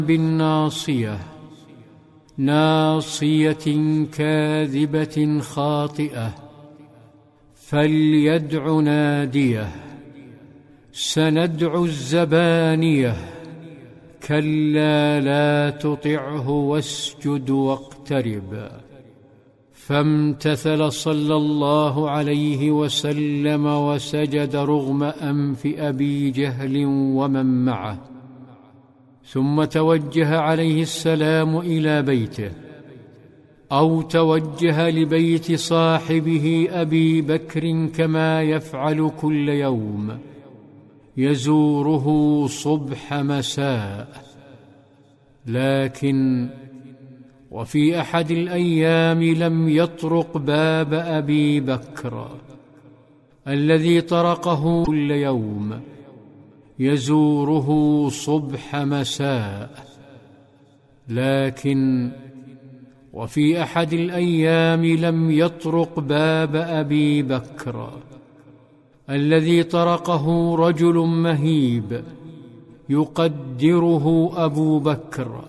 بالناصية، ناصية كاذبة خاطئة، فليدع ناديه. سندع الزبانية، كلا لا تطعه واسجد واقترب. فامتثل صلى الله عليه وسلم وسجد رغم أنف أبي جهل ومن معه، ثم توجه عليه السلام إلى بيته، أو توجه لبيت صاحبه أبي بكر كما يفعل كل يوم، يزوره صبح مساء. لكن وفي أحد الأيام لم يطرق باب أبي بكر الذي طرقه كل يوم، يزوره صبح مساء. لكن وفي أحد الأيام لم يطرق باب أبي بكر الذي طرقه رجل مهيب يقدره أبو بكر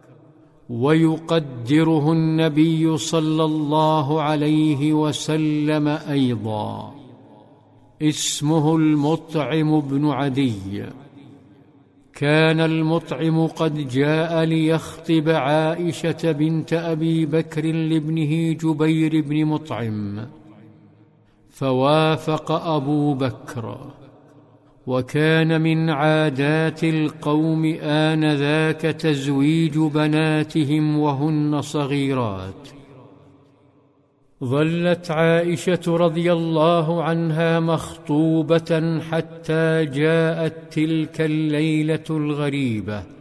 ويقدره النبي صلى الله عليه وسلم أيضا، اسمه المطعم بن عدي. كان المطعم قد جاء ليخطب عائشة بنت أبي بكر لابنه جبير بن مطعم، فوافق أبو بكر. وكان من عادات القوم آنذاك تزويج بناتهم وهن صغيرات. ظلت عائشة رضي الله عنها مخطوبة حتى جاءت تلك الليلة الغريبة